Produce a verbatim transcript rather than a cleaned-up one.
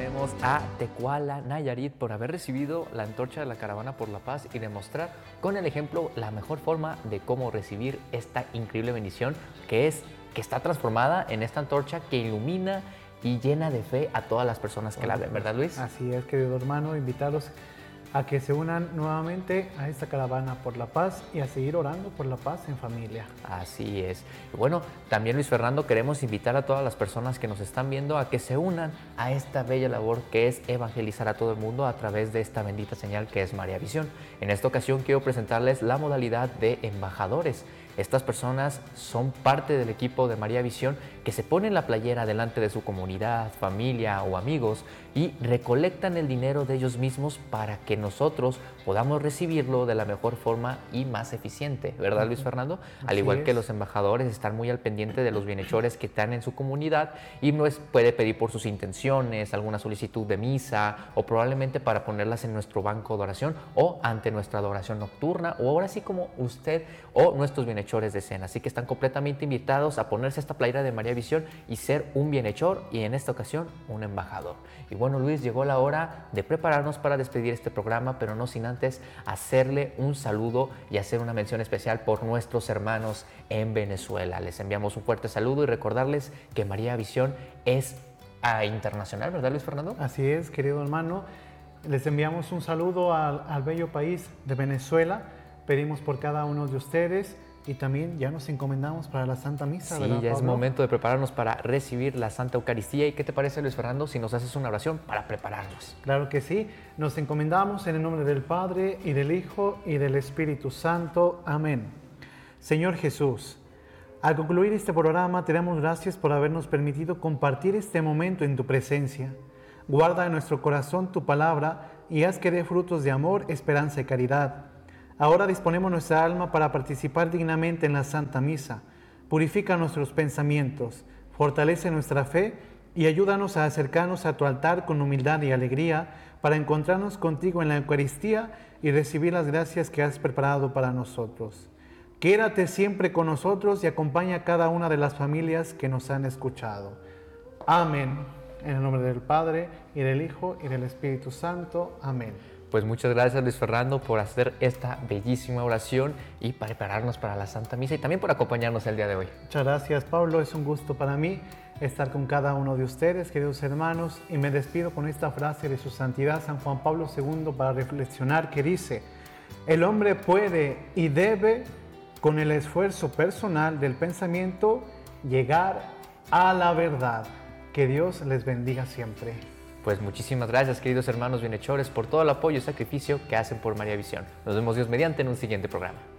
agradecemos a Tecuala, Nayarit, por haber recibido la antorcha de la Caravana por la Paz y demostrar con el ejemplo la mejor forma de cómo recibir esta increíble bendición que es que está transformada en esta antorcha que ilumina y llena de fe a todas las personas que la ven, ¿verdad, Luis? Así es, querido hermano, invitarlos a que se unan nuevamente a esta caravana por la paz y a seguir orando por la paz en familia. Así es. Bueno, también Luis Fernando, queremos invitar a todas las personas que nos están viendo a que se unan a esta bella labor que es evangelizar a todo el mundo a través de esta bendita señal que es María Visión. En esta ocasión quiero presentarles la modalidad de embajadores. Estas personas son parte del equipo de María Visión que se ponen la playera delante de su comunidad, familia o amigos y recolectan el dinero de ellos mismos para que nosotros podamos recibirlo de la mejor forma y más eficiente, ¿verdad, Luis Fernando? Al Así igual es. que los embajadores están muy al pendiente de los bienhechores que están en su comunidad y nos puede pedir por sus intenciones, alguna solicitud de misa o probablemente para ponerlas en nuestro banco de oración o ante nuestra adoración nocturna o ahora sí como usted o nuestros bienhechores de cena. Así que están completamente invitados a ponerse esta playera de María Visión y ser un bienhechor y en esta ocasión un embajador. Y bueno, Luis, llegó la hora de prepararnos para despedir este programa, pero no sin antes hacerle un saludo y hacer una mención especial por nuestros hermanos en Venezuela. Les enviamos un fuerte saludo y recordarles que María Visión es ah, internacional, ¿verdad, Luis Fernando? Así es, querido hermano. Les enviamos un saludo al, al bello país de Venezuela. Pedimos por cada uno de ustedes y también ya nos encomendamos para la Santa Misa, Sí, ¿verdad, ya es Pablo? momento de prepararnos para recibir la Santa Eucaristía. ¿Y qué te parece, Luis Fernando, si nos haces una oración para prepararnos? Claro que sí. Nos encomendamos en el nombre del Padre, y del Hijo, y del Espíritu Santo. Amén. Señor Jesús, al concluir este programa, te damos gracias por habernos permitido compartir este momento en tu presencia. Guarda en nuestro corazón tu palabra y haz que dé frutos de amor, esperanza y caridad. Ahora disponemos nuestra alma para participar dignamente en la Santa Misa. Purifica nuestros pensamientos, fortalece nuestra fe y ayúdanos a acercarnos a tu altar con humildad y alegría para encontrarnos contigo en la Eucaristía y recibir las gracias que has preparado para nosotros. Quédate siempre con nosotros y acompaña a cada una de las familias que nos han escuchado. Amén. En el nombre del Padre, y del Hijo, y del Espíritu Santo. Amén. Pues muchas gracias, Luis Fernando, por hacer esta bellísima oración y para prepararnos para la Santa Misa y también por acompañarnos el día de hoy. Muchas gracias, Pablo. Es un gusto para mí estar con cada uno de ustedes, queridos hermanos, y me despido con esta frase de su Santidad San Juan Pablo segundo para reflexionar, que dice: el hombre puede y debe, con el esfuerzo personal del pensamiento, llegar a la verdad. Que Dios les bendiga siempre. Pues muchísimas gracias, queridos hermanos bienhechores, por todo el apoyo y sacrificio que hacen por María Visión. Nos vemos Dios mediante en un siguiente programa.